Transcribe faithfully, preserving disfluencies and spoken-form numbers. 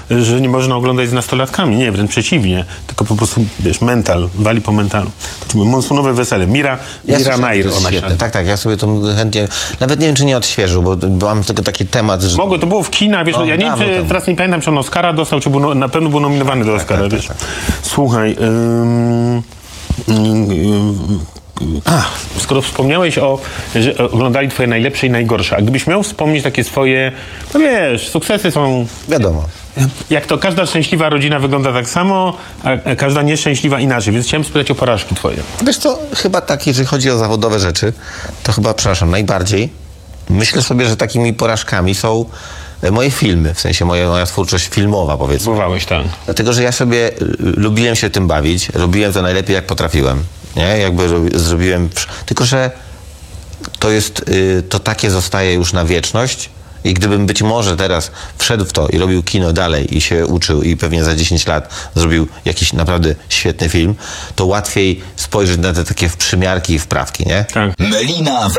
że nie można oglądać z nastolatkami. Nie, wręcz przeciwnie. Tylko po prostu, wiesz, mental, wali po mentalu. Monsunowe wesele. Mira, Ja Mira słyszałem, Nair, to jest ona się świetne. Tak, tak, ja sobie to chętnie... Nawet nie wiem, czy nie odświeżył, bo, bo mam tylko taki temat, że... Mogło, to było w kinach, wiesz, O, ja nie wiem, dawno czy temu. teraz nie pamiętam, czy on Oscara dostał, czy był, no- na pewno był nominowany do Oscara, tak, wiesz. tak, Słuchaj, ym, ym, ym, a, skoro wspomniałeś o, że oglądali twoje najlepsze i najgorsze, a gdybyś miał wspomnieć takie swoje, no wiesz, sukcesy są... Wiadomo. Jak to każda szczęśliwa rodzina wygląda tak samo, a każda nieszczęśliwa inaczej, więc chciałem spytać o porażki twoje. Wiesz co, chyba tak, jeżeli chodzi o zawodowe rzeczy, to chyba, przepraszam, najbardziej myślę sobie, że takimi porażkami są e, moje filmy, w sensie moja, moja twórczość filmowa, powiedzmy. Próbowałeś, tak. Dlatego, że ja sobie y, lubiłem się tym bawić, robiłem to najlepiej, jak potrafiłem, nie? Jakby robi, zrobiłem... Tylko, że to jest, y, to takie zostaje już na wieczność i gdybym być może teraz wszedł w to i robił kino dalej i się uczył i pewnie za dziesięć lat zrobił jakiś naprawdę świetny film, to łatwiej spojrzeć na te takie przymiarki i wprawki, nie? Tak. Melina w